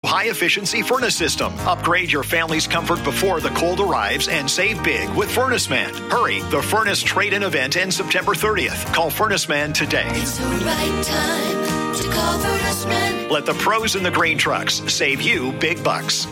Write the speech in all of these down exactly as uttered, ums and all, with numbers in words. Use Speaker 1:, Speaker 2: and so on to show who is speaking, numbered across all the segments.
Speaker 1: high-efficiency furnace system. Upgrade your family's comfort before the cold arrives and save big with Furnace Man. Hurry, the Furnace Trade-In event ends September thirtieth. Call Furnace Man today.
Speaker 2: It's the right time to call Furnace Man.
Speaker 1: Let the pros in the grain trucks save you big bucks.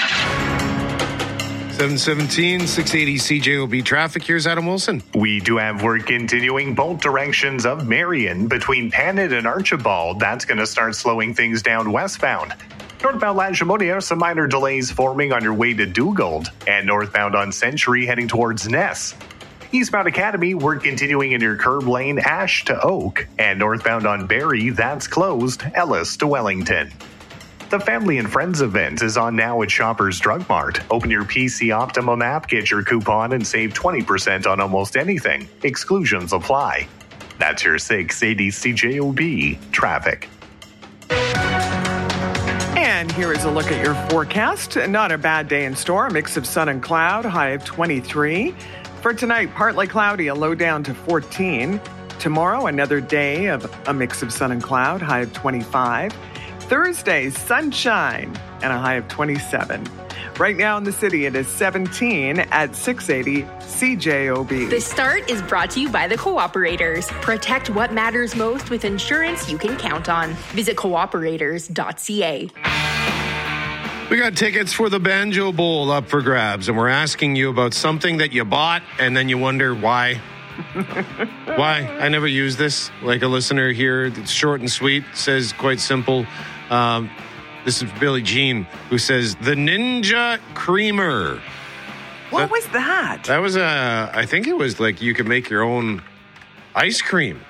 Speaker 3: seven seventeen, six eighty C J O B traffic. Here's Adam Wilson.
Speaker 4: We do have work continuing both directions of Marion between Panet and Archibald. That's going to start slowing things down westbound. Northbound Lashimonia, some minor delays forming on your way to Dugald. And northbound on Century heading towards Ness. Eastbound Academy, work continuing in your curb lane, Ash to Oak. And northbound on Barrie, that's closed, Ellis to Wellington. The Family and Friends event is on now at Shoppers Drug Mart. Open your P C Optimum app, get your coupon, and save twenty percent on almost anything. Exclusions apply. That's your six eighty C J O B traffic.
Speaker 5: And here is a look at your forecast. Not a bad day in store. A mix of sun and cloud, high of twenty-three. For tonight, partly cloudy, a low down to fourteen. Tomorrow, another day of a mix of sun and cloud, high of twenty-five. Thursday, sunshine, and a high of twenty-seven. Right now in the city, it is seventeen at six eighty C J O B.
Speaker 6: The Start is brought to you by the Cooperators. Protect what matters most with insurance you can count on. Visit cooperators dot c a.
Speaker 3: We got tickets for the Banjo Bowl up for grabs, and we're asking you about something that you bought, and then you wonder why. Why? I never use this. Like a listener here, it's short and sweet, says quite simple. Um, this is Billie Jean, who says, the Ninja Creamer.
Speaker 5: What
Speaker 3: that,
Speaker 5: was that?
Speaker 3: That was a, I think it was like you could make your own ice cream.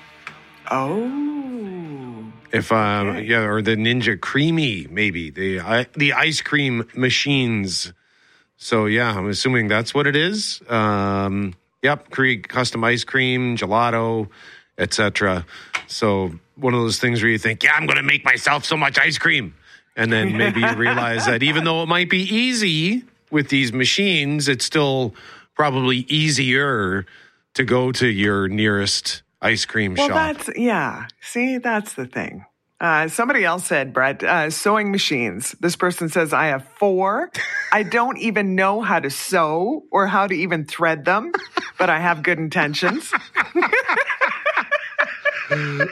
Speaker 5: Oh.
Speaker 3: If, um,
Speaker 5: okay.
Speaker 3: yeah, or the Ninja Creamy, maybe. The, uh, the ice cream machines. So, yeah, I'm assuming that's what it is. Um, yep, create custom ice cream, gelato, et cetera. So one of those things where you think, yeah, I'm going to make myself so much ice cream. And then maybe you realize that even though it might be easy with these machines, it's still probably easier to go to your nearest ice cream
Speaker 5: well,
Speaker 3: shop.
Speaker 5: Well, that's, yeah. See, that's the thing. Uh, somebody else said, Brett, uh, sewing machines. This person says, I have four. I don't even know how to sew or how to even thread them, but I have good intentions. You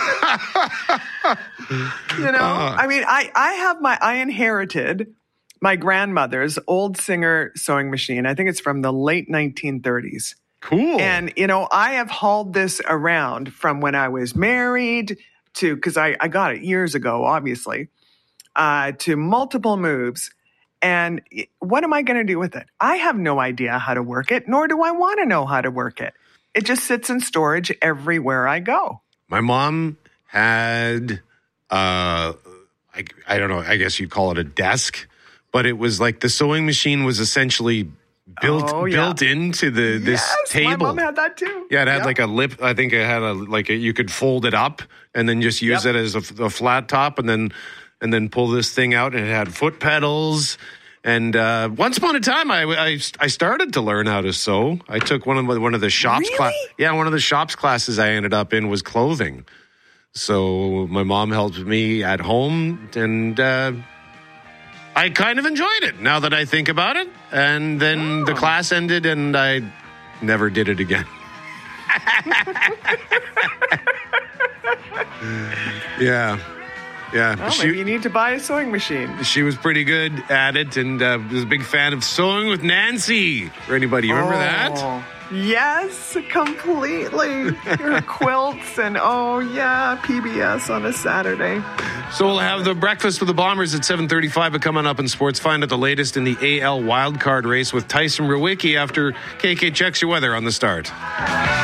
Speaker 5: know, uh, I mean, I, I have my, I inherited my grandmother's old Singer sewing machine. I think it's from the late nineteen thirties.
Speaker 3: Cool.
Speaker 5: And, you know, I have hauled this around from when I was married to, because I, I got it years ago, obviously, uh, to multiple moves. And what am I going to do with it? I have no idea how to work it, nor do I want to know how to work it. It just sits in storage everywhere I go.
Speaker 3: My mom had, uh, I, I don't know, I guess you'd call it a desk, but it was like the sewing machine was essentially built
Speaker 5: oh, yeah.
Speaker 3: built into the this
Speaker 5: yes,
Speaker 3: table.
Speaker 5: My mom had that too.
Speaker 3: Yeah, it had
Speaker 5: yep.
Speaker 3: like a lip. I think it had a like a, you could fold it up and then just use yep. it as a, a flat top, and then and then pull this thing out, and it had foot pedals. And uh, once upon a time, I, I I started to learn how to sew. I took one of the, one of the shops
Speaker 5: really?
Speaker 3: class. Yeah, one of the shops classes I ended up in was clothing. So my mom helped me at home, and uh, I kind of enjoyed it now that I think about it. And then oh. the class ended, and I never did it again. yeah. Yeah.
Speaker 5: Well,
Speaker 3: she,
Speaker 5: maybe you need to buy a sewing machine.
Speaker 3: She was pretty good at it, and uh, was a big fan of Sewing with Nancy. For anybody, you remember
Speaker 5: oh.
Speaker 3: that?
Speaker 5: Yes, completely. Your quilts and, oh, yeah, P B S on a Saturday.
Speaker 3: So we'll have the breakfast with the Bombers at seven thirty-five. But coming up in sports, find out the latest in the A L wildcard race with Tyson Rewicki after K K checks your weather on the Start.